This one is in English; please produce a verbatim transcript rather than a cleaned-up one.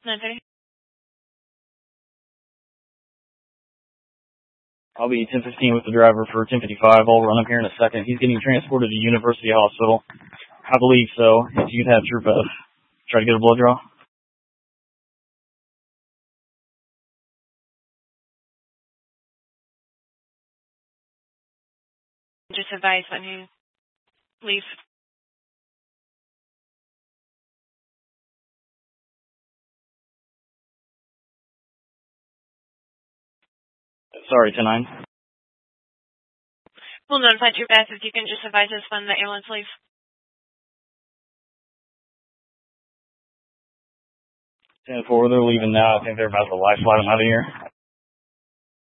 nine thirty. I'll be ten fifteen with the driver for ten fifty-five. I'll run up here in a second. He's getting transported to University Hospital. I believe so. If you have Troop F, try to get a blood draw. Just advise when you leave. Sorry, ten nine. We'll notify Troop F if you can just advise us when the ambulance leaves. ten four, they're leaving now. I think they're about to life flight them out of here.